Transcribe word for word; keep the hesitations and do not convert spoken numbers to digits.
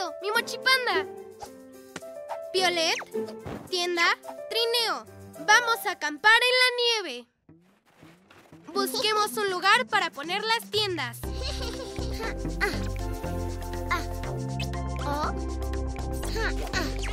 rápido! ¡Mi mochipanda! Violet, tienda, trineo. Vamos a acampar en la nieve. Busquemos un lugar para poner las tiendas. Ah. Ah. Oh. Ah. Ah.